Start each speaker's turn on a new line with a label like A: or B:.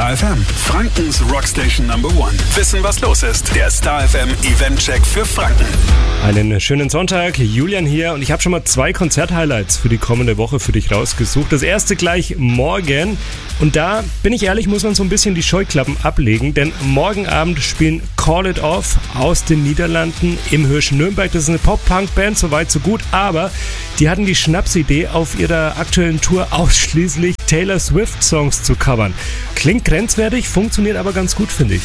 A: Star FM, Frankens Rockstation Number One. Wissen, was los ist. Der Star FM Eventcheck für Franken.
B: Einen schönen Sonntag, Julian hier und ich habe schon mal 2 Konzert-Highlights für die kommende Woche für dich rausgesucht. Das erste gleich morgen und da, bin ich ehrlich, muss man so ein bisschen die Scheuklappen ablegen, denn morgen Abend spielen Call It Off aus den Niederlanden im Hirsch Nürnberg. Das ist eine Pop-Punk-Band, soweit so gut, aber die hatten die Schnapsidee, auf ihrer aktuellen Tour ausschließlich Taylor Swift-Songs zu covern. Klingt grenzwertig, funktioniert aber ganz gut, finde ich.